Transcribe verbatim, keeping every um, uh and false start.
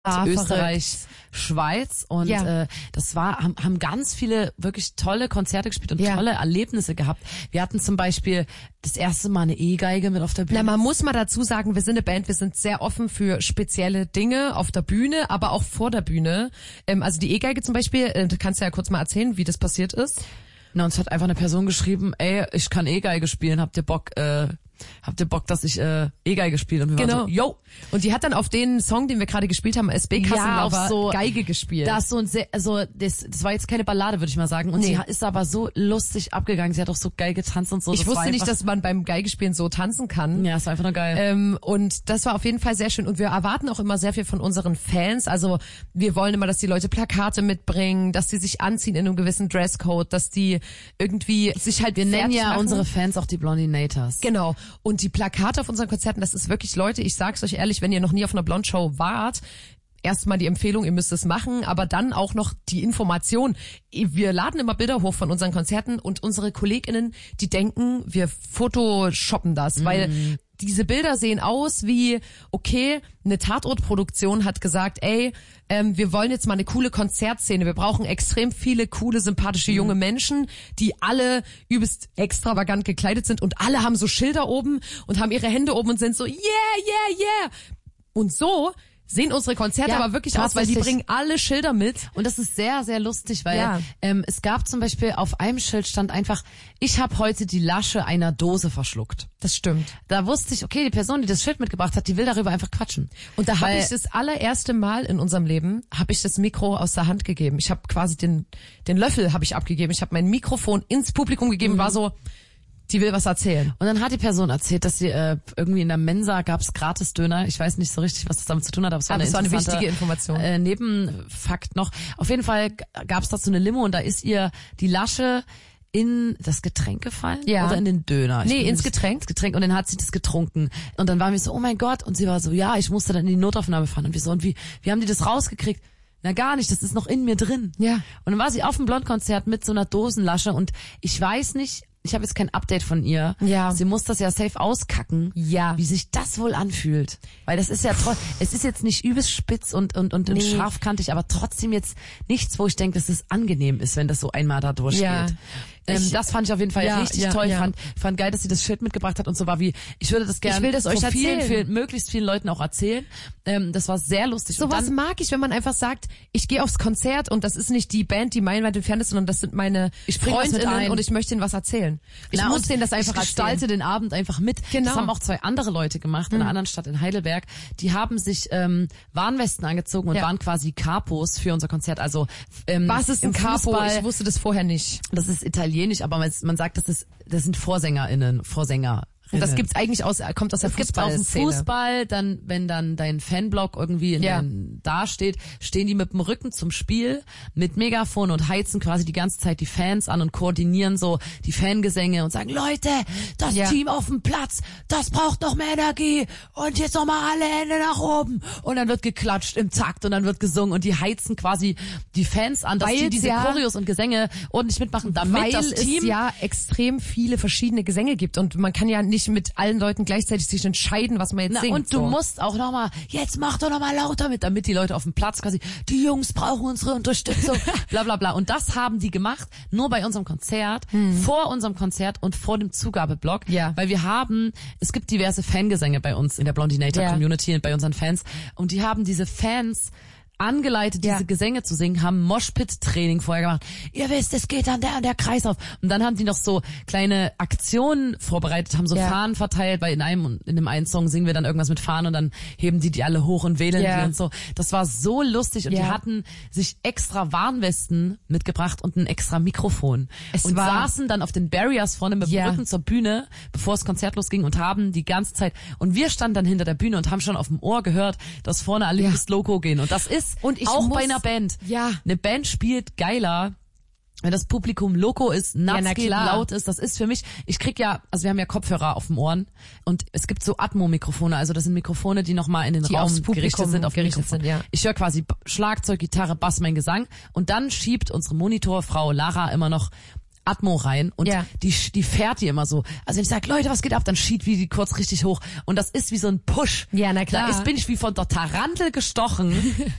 ah, Österreich, verrückt. Schweiz und ja. äh, das war haben, haben ganz viele wirklich tolle Konzerte gespielt und ja. tolle Erlebnisse gehabt. Wir hatten zum Beispiel das erste Mal eine E-Geige mit auf der Bühne. Na, man muss mal dazu sagen, wir sind eine Band, wir sind sehr offen für spezielle Dinge auf der Bühne, aber auch vor der Bühne. Ähm, also die E-Geige zum Beispiel, äh, du kannst ja kurz mal erzählen, wie das passiert ist. Na, uns hat einfach eine Person geschrieben, ey, ich kann E-Geige spielen, habt ihr Bock, äh, habt ihr Bock, dass ich äh, E-Geige spiele? Und wir genau. waren so, yo. Und die hat dann auf den Song, den wir gerade gespielt haben, S B-Kassenlauf, ja, so Geige gespielt. Das so ein sehr, also das, das war jetzt keine Ballade, würde ich mal sagen. Und nee. sie ist aber so lustig abgegangen. Sie hat auch so geil getanzt und so. Ich das wusste nicht, einfach, dass man beim Geigespielen so tanzen kann. Ja, es war einfach nur geil. Ähm, und das war auf jeden Fall sehr schön. Und wir erwarten auch immer sehr viel von unseren Fans. Also wir wollen immer, dass die Leute Plakate mitbringen, dass sie sich anziehen in einem gewissen Dresscode, dass die irgendwie sich halt wir nennen ja machen. unsere Fans auch die Blondinators. Genau. Und die Plakate auf unseren Konzerten, das ist wirklich, Leute, ich sag's euch ehrlich, wenn ihr noch nie auf einer Blond-Show wart, erstmal die Empfehlung, ihr müsst es machen, aber dann auch noch die Information. Wir laden immer Bilder hoch von unseren Konzerten und unsere KollegInnen, die denken, wir photoshoppen das, mhm. weil diese Bilder sehen aus wie, okay, eine Tatortproduktion hat gesagt, ey, ähm, wir wollen jetzt mal eine coole Konzertszene. Wir brauchen extrem viele coole, sympathische junge Menschen, die alle übelst extravagant gekleidet sind und alle haben so Schilder oben und haben ihre Hände oben und sind so, yeah, yeah, yeah. Und so sehen unsere Konzerte ja, aber wirklich aus, weil die bringen alle Schilder mit. Und das ist sehr, sehr lustig, weil ja. ähm, es gab zum Beispiel auf einem Schild stand einfach, ich habe heute die Lasche einer Dose verschluckt. Das stimmt. Da wusste ich, okay, die Person, die das Schild mitgebracht hat, die will darüber einfach quatschen. Und da habe ich das allererste Mal in unserem Leben, habe ich das Mikro aus der Hand gegeben. Ich habe quasi den den Löffel habe ich abgegeben. Ich habe mein Mikrofon ins Publikum gegeben, mhm. war so, die will was erzählen. Und dann hat die Person erzählt, dass sie äh, irgendwie in der Mensa gab's Gratis-Döner. Ich weiß nicht so richtig, was das damit zu tun hat, aber es war, aber eine, es war eine wichtige Information. Äh, Nebenfakt noch. Auf jeden Fall gab's dazu eine Limo und da ist ihr die Lasche in das Getränk gefallen ja. oder in den Döner? Ich nee, ins Getränk. Ins Getränk und dann hat sie das getrunken. Und dann waren wir so, oh mein Gott. Und sie war so, ja, ich musste dann in die Notaufnahme fahren. Und wir so, und wie, wie haben die das rausgekriegt? Na gar nicht, das ist noch in mir drin. Ja. Und dann war sie auf dem Blondkonzert mit so einer Dosenlasche und ich weiß nicht, ich habe jetzt kein Update von ihr. Ja. Sie muss das ja safe auskacken. Ja. Wie sich das wohl anfühlt. Weil das ist ja trotzdem, es ist jetzt nicht übelst spitz und, und, und, nee. und scharfkantig, aber trotzdem jetzt nichts, wo ich denke, dass es angenehm ist, wenn das so einmal da durchgeht. Ja. Ähm, ich, das fand ich auf jeden Fall ja, richtig ja, toll. Ich ja. fand, fand geil, dass sie das Schild mitgebracht hat und so war wie, ich würde das gerne ich will das euch vielen, erzählen. vielen, möglichst vielen Leuten auch erzählen. Ähm, das war sehr lustig. So was mag ich, wenn man einfach sagt, ich gehe aufs Konzert und das ist nicht die Band, die meilenweit entfernt ist, sondern das sind meine Freundinnen und ich möchte ihnen was erzählen. Ich Na, muss denen das einfach ich gestalte erzählen. den Abend einfach mit. Genau. Das haben auch zwei andere Leute gemacht in mhm. einer anderen Stadt in Heidelberg. Die haben sich ähm, Warnwesten angezogen und ja. waren quasi Capos für unser Konzert. Also ähm, was ist ein Capo? Fußball, ich wusste das vorher nicht. Das ist italienisch, aber man, man sagt, das ist das sind VorsängerInnen, Vorsänger. Und das gibt's eigentlich aus, kommt aus der Fußballszene. Es gibt auf dem Fußball, dann, wenn dann dein Fanblock irgendwie in ja. den, da steht, stehen die mit dem Rücken zum Spiel, mit Megafon und heizen quasi die ganze Zeit die Fans an und koordinieren so die Fangesänge und sagen, Leute, das ja. Team auf dem Platz, das braucht noch mehr Energie und jetzt nochmal alle Hände nach oben. Und dann wird geklatscht im Takt und dann wird gesungen und die heizen quasi die Fans an, dass weil die diese ja, Choreos und Gesänge ordentlich mitmachen, damit weil das Team es ja extrem viele verschiedene Gesänge gibt und man kann ja nicht mit allen Leuten gleichzeitig sich entscheiden, was man jetzt Na, singt. und du so. musst auch nochmal, jetzt mach doch nochmal lauter mit, damit die Leute auf dem Platz quasi, die Jungs brauchen unsere Unterstützung, bla bla bla. Und das haben die gemacht, nur bei unserem Konzert, hm. vor unserem Konzert und vor dem Zugabeblock. Ja. Weil wir haben, es gibt diverse Fangesänge bei uns in der Blondinator ja. Community und bei unseren Fans. Und die haben diese Fans angeleitet, diese ja. Gesänge zu singen, haben Moshpit-Training vorher gemacht. Ihr wisst, es geht an der an der Kreis auf. Und dann haben die noch so kleine Aktionen vorbereitet, haben so ja. Fahnen verteilt, weil in einem in dem einen Song singen wir dann irgendwas mit Fahnen und dann heben die die alle hoch und wählen ja. die und so. Das war so lustig und ja. die hatten sich extra Warnwesten mitgebracht und ein extra Mikrofon. Es und war saßen dann auf den Barriers vorne mit dem ja. Rücken zur Bühne, bevor das Konzert losging und haben die ganze Zeit, und wir standen dann hinter der Bühne und haben schon auf dem Ohr gehört, dass vorne alle ja. ins Logo gehen. Und das ist und ich auch muss, bei einer Band. Ja. Eine Band spielt geiler, wenn das Publikum loco ist, nuts ja, geht, laut ist. Das ist für mich, ich krieg ja, also wir haben ja Kopfhörer auf dem Ohren und es gibt so Atmo-Mikrofone, also das sind Mikrofone, die nochmal in den die Raum Publikum gerichtet sind, auf gerichtet Mikrofon. sind, ja. Ich höre quasi Schlagzeug, Gitarre, Bass, mein Gesang und dann schiebt unsere Monitorfrau Lara immer noch Atmo rein und ja. die die fährt die immer so. Also wenn ich sage, Leute, was geht ab, dann schiebt wie die kurz richtig hoch und das ist wie so ein Push. Ja, na klar. Da ist, bin ich wie von der Tarantel gestochen.